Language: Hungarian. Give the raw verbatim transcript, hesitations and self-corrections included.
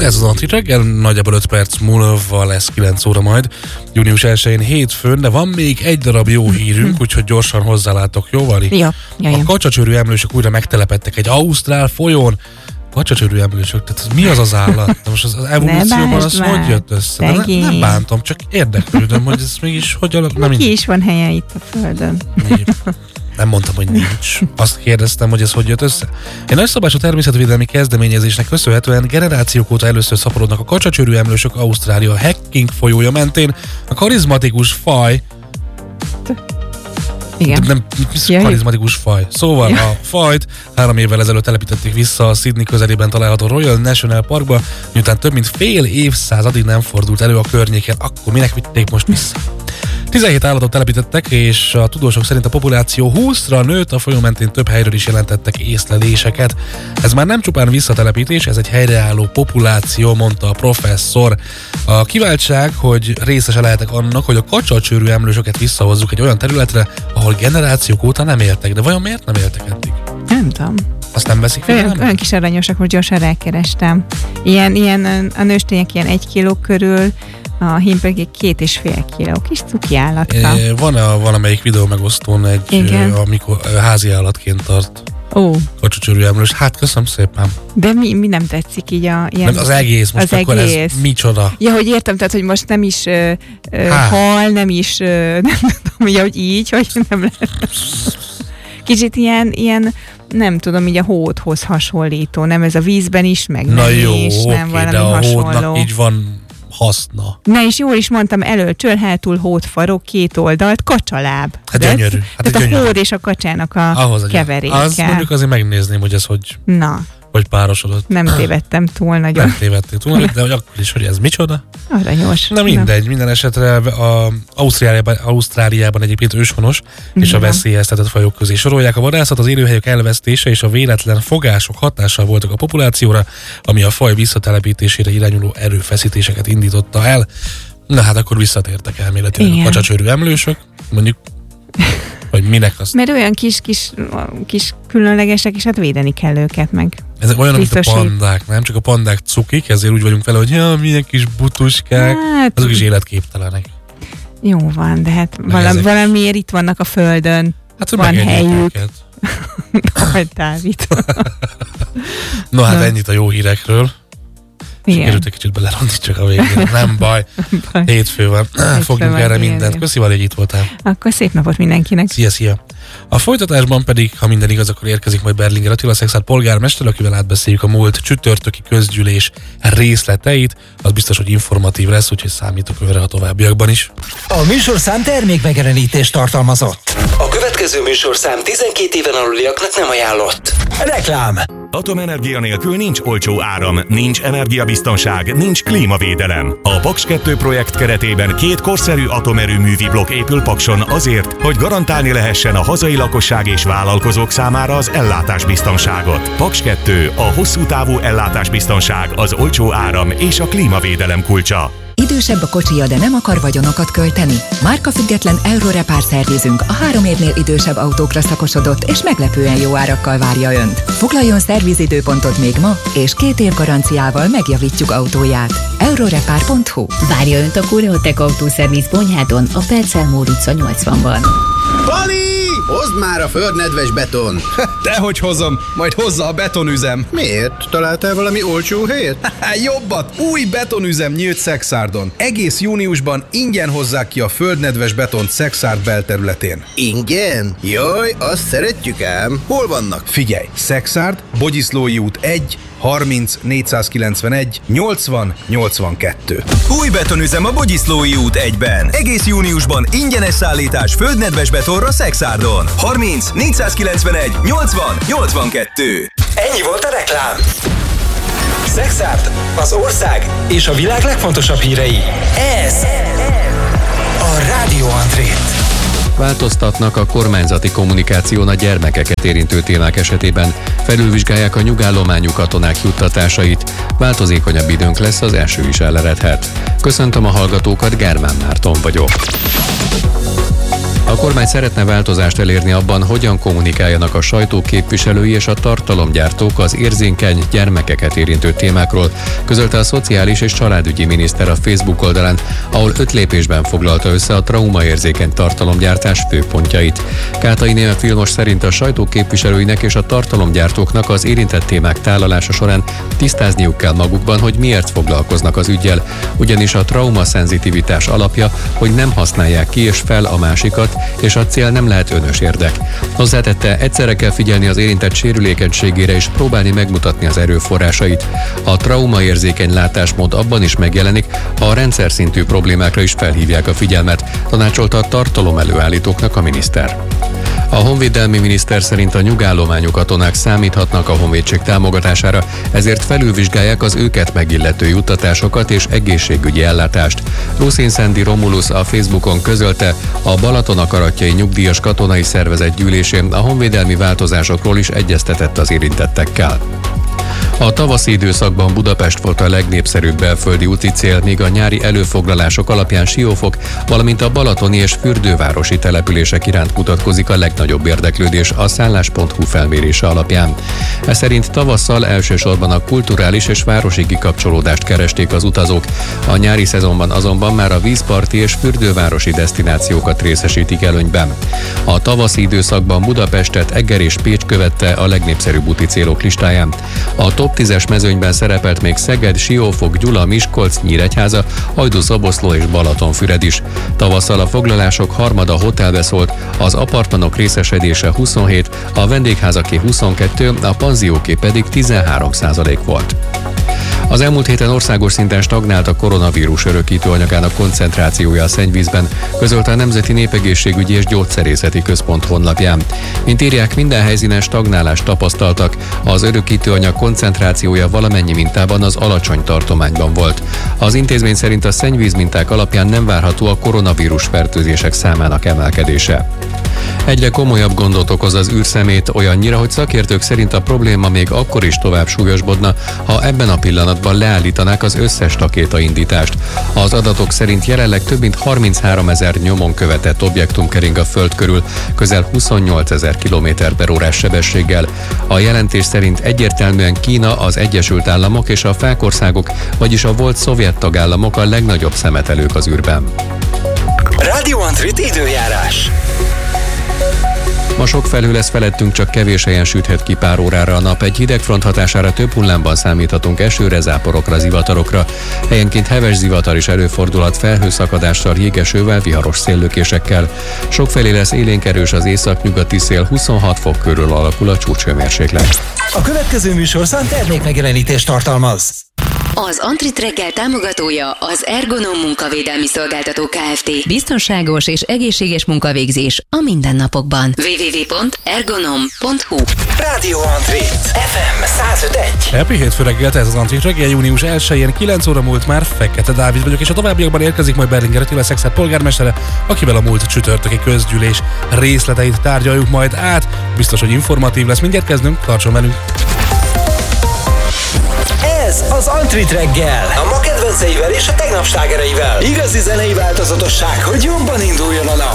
Ez az Antri reggel, nagyjából öt perc múlva lesz kilenc óra majd, június elsején hétfőn, de van még egy darab jó hírünk, mm. úgyhogy gyorsan hozzálátok, jó Vali? Ja, ja, ja. A kacsacsőrű emlősök újra megtelepedtek egy ausztrál folyón. Kacsacsőrű emlősök, tehát mi az az állat? De most az, az evolúcióban az már. Hogy jött össze? De ne, nem bántom, csak érdeklődöm, hogy ez mégis hogy alak... Nem ki is van helye itt a Földön. Mi? Nem mondtam, hogy nincs. Azt kérdeztem, hogy ez hogy jött össze. Egy nagyszabású természetvédelmi kezdeményezésnek köszönhetően generációk óta először szaporodnak a kacsacsőrű emlősök Ausztrália Hacking folyója mentén. A karizmatikus faj Igen. Nem, mi karizmatikus faj. Szóval ja. a fajt három évvel ezelőtt telepítették vissza a Sydney közelében található Royal National Parkba, miután több mint fél évszázadig nem fordult elő a környéken, akkor minek vitték most vissza? tizenhét állatot telepítettek, és a tudósok szerint a populáció húszra nőtt, a folyó mentén több helyről is jelentettek észleléseket. Ez már nem csupán visszatelepítés, ez egy helyreálló populáció, mondta a professzor. A kiváltság, hogy részese lehetek annak, hogy a kacsacsőrű emlősöket visszahozzuk egy olyan területre, ahol generációk óta nem éltek. De vajon miért nem éltek eddig? Nem tudom. Azt nem veszik fel? Olyan, olyan kis aranyosak, most gyorsan rákerestem. Ilyen, ilyen, a nőstények ilyen egy kiló körül, a hímpegék két és fél kiló, kis cuki állatka. É, van a valamelyik videó megosztón egy, Igen. amikor házi állatként tart. Ó. Kacsacsőrű emlős. Hát köszönöm szépen. De mi, mi nem tetszik így a... Ilyen, nem, az egész, most az akkor egész. Ez micsoda? Ja, hogy értem, tehát, hogy most nem is ö, ö, hal, nem is, ö, nem tudom, ugye, hogy így, hogy nem lehet. Kicsit ilyen, ilyen, nem tudom, így a hódhoz hasonlító, nem ez a vízben is, meg Na nem jó, is, oké, nem valami de a hasonló. hódnak így van haszna. Na és jól is mondtam, elől csöl, hátul hódfarok, két oldalt, kacsaláb. Hát gyönyörű. Hát tehát gyönyörű. a hód és a kacsának a keveréke. Az mondjuk azért megnézném, hogy ez hogy... Na. Hogy párosodott. Nem tévedtem túl nagyon. Nem tévedtél túl nagyon, de hogy akkor is, hogy ez micsoda? Aranyos. Na mindegy, Na. minden esetre a Ausztráliában, Ausztráliában egyébként őshonos és a veszélyeztetett fajok közé sorolják. A vadászat, az élőhelyek elvesztése és a véletlen fogások hatással voltak a populációra, ami a faj visszatelepítésére irányuló erőfeszítéseket indította el. Na hát akkor visszatértek elméletileg Igen. a kacsacsőrű emlősök, mondjuk vagy minek azt? Mert olyan kis, kis, kis különlegesek, és hát védeni kell őket meg. Ezek olyanok, mint a pandák, nem? Csak a pandák cukik, ezért úgy vagyunk vele, hogy ja, milyen kis butuskák, hát, azok is életképtelenek. Jó van, de hát valam, valamiért itt vannak a Földön. Hát, van helyük. Vagy Dávid. No hát ennyit a jó hírekről. Sikerült egy kicsit belerondítsak a végén. Nem baj. baj. Hétfő van. Fogjunk erre ilyen, mindent. Ilyen. Köszi, Vali, hogy itt voltál. Akkor szép napot mindenkinek. Szia, szia. A folytatásban pedig, ha minden igaz, akkor érkezik majd Berlinger Attila, Szexárd polgármester, akivel átbeszéljük a múlt csütörtöki közgyűlés részleteit. Az biztos, hogy informatív lesz, úgyhogy számítok őre a továbbiakban is. A műsorszám termékmegjelenítést tartalmazott. A következő műsorszám tizenkét éven aluliaknak nem ajánlott. Reklám. Atomenergia nélkül nincs olcsó áram, nincs energiabiztonság, nincs klímavédelem. A Paks kettő projekt keretében két korszerű atomerőművi blokk épül Pakson azért, hogy garantálni lehessen a hazai lakosság és vállalkozók számára az ellátásbiztonságot. Paks kettő, a hosszú távú ellátásbiztonság, az olcsó áram és a klímavédelem kulcsa. Idősebb a kocsija, de nem akar vagyonokat költeni? Márkafüggetlen Eurorepár szervizünk a három évnél idősebb autókra szakosodott és meglepően jó árakkal várja Önt. Foglaljon szervizidőpontot még ma, és két év garanciával megjavítjuk autóját. Eurorepár pont hu. Várja Önt a Koreotech autószerviz Bonyhádon, a Percelmór utca nyolcvanban. Pali! Hozd már a földnedves beton! Dehogy hozom, majd hozza a betonüzem. Miért? Találtál valami olcsó helyet? Jobbat! Új betonüzem nyílt Szexárdon. Egész júniusban ingyen hozzák ki a földnedves betont Szexárd belterületén. Ingyen? Jaj, azt szeretjük ám. Hol vannak? Figyelj! Szexárd, Bogyiszlói út egy, harminc, négyszázkilencvenegy, nyolcvan, nyolcvankettő. Új betonüzem a Bogyiszlói út egyben. Egész júniusban ingyenes szállítás földnedves betonra Szexárdon. harminc, négyszázkilencvenegy, nyolcvan, nyolcvankettő. Ennyi volt a reklám. Szexárd, az ország és a világ legfontosabb hírei. Ez a Rádió Andrét. Változtatnak a kormányzati kommunikáción a gyermekeket érintő témák esetében, felülvizsgálják a nyugállományú katonák juttatásait, változékonyabb időnk lesz, az eső is eleredhet. Köszöntöm a hallgatókat, Gármán Márton vagyok. A kormány szeretne változást elérni abban, hogyan kommunikáljanak a sajtó képviselői és a tartalomgyártók az érzékeny gyermekeket érintő témákról, közölte a Szociális és Családügyi Miniszter a Facebook oldalán, ahol öt lépésben foglalta össze a traumaérzékeny tartalomgyártás főpontjait. Kátai Néme Vilmos szerint a sajtó képviselőinek és a tartalomgyártóknak az érintett témák tálalása során tisztázniuk kell magukban, hogy miért foglalkoznak az üggyel, ugyanis a traumaszenzitivitás alapja, hogy nem használják ki és fel a másikat, és a cél nem lehet önös érdek. Hozzátette, egyszerre kell figyelni az érintett sérülékenységére és próbálni megmutatni az erőforrásait. A traumaérzékeny látásmód abban is megjelenik, ha a rendszer szintű problémákra is felhívják a figyelmet, tanácsolta a tartalom előállítóknak a miniszter. A honvédelmi miniszter szerint a nyugállományú katonák számíthatnak a honvédség támogatására, ezért felülvizsgálják az őket megillető juttatásokat és egészségügyi ellátást. Ruszin Szendi Romulus a Facebookon közölte, a Balatonakaratjai Nyugdíjas Katonai Szervezet gyűlésén a honvédelmi változásokról is egyeztetett az érintettekkel. A tavaszi időszakban Budapest volt a legnépszerűbb belföldi úti cél, míg a nyári előfoglalások alapján Siófok, valamint a balatoni és fürdővárosi települések iránt mutatkozik a legnagyobb érdeklődés a szállás pont hu felmérése alapján. Ez szerint tavasszal elsősorban a kulturális és városi kikapcsolódást keresték az utazók. A nyári szezonban azonban már a vízparti és fürdővárosi desztinációkat részesítik előnyben. A tavaszi időszakban Budapestet, Eger és Pécs követte a legnépszerűbb úti célok listáján. A top tízes mezőnyben szerepelt még Szeged, Siófok, Gyula, Miskolc, Nyíregyháza, Hajdú-Szoboszló és Balatonfüred is. Tavasszal a foglalások harmada hotelbe szólt, az apartmanok részesedése huszonhét, a vendégházaké huszonkettő, a panzióké pedig tizenhárom százalék volt. Az elmúlt héten országos szinten stagnált a koronavírus örökítő anyagának koncentrációja a szennyvízben, közölte a Nemzeti Népegészségügyi és Gyógyszerészeti Központ honlapján. Mint írják, minden helyszínen stagnálást tapasztaltak, az örökítő anyag koncentrációja valamennyi mintában az alacsony tartományban volt. Az intézmény szerint a szennyvíz minták alapján nem várható a koronavírus fertőzések számának emelkedése. Egyre komolyabb gondot okoz az űrszemét, olyannyira, hogy szakértők szerint a probléma még akkor is tovább súlyosbodna, ha ebben a pillanatban leállítanák az összes rakétaindítást. Az adatok szerint jelenleg több mint harmincháromezer nyomon követett objektum kering a Föld körül, közel huszonnyolcezer kilométer per órás sebességgel. A jelentés szerint egyértelműen Kína, az Egyesült Államok és a fákországok, vagyis a volt szovjet tagállamok a legnagyobb szemetelők az űrben. Radio Antrit időjárás. Ma sokfelhő lesz felettünk, csak kevés helyen süthet ki pár órára a nap. Egy hidegfront hatására több hullámban számíthatunk esőre, záporokra, zivatarokra. Helyenként heves zivatar is előfordulhat felhőszakadással, jégesővel, viharos széllökésekkel. Sokfelé lesz élénk erős az északnyugati szél, huszonhat fok körül alakul a csúcshőmérséklet. A következő műsorszám termékmegjelenítést tartalmaz. Az Antrit reggel támogatója az Ergonom Munkavédelmi Szolgáltató Kft. Biztonságos és egészséges munkavégzés a mindennapokban. double-u double-u double-u pont ergonom pont hu Radio Antrit ef em száz öt pont egy. Happy hétfő reggelt, ez az Antrit reggel, június elsején, kilenc óra múlt már, Fekete Dávid vagyok, és a továbbiakban érkezik majd Berlinger Attila Szexárd polgármestere, akivel a múlt csütörtöki közgyűlés részleteit tárgyaljuk majd át. Biztos, hogy informatív lesz, mindjárt kezdünk, tartson velünk! Ez az Antrit reggel, a ma kedvenceivel és a tegnap slágereivel. Igazi zenei változatosság, hogy jobban induljon a nap.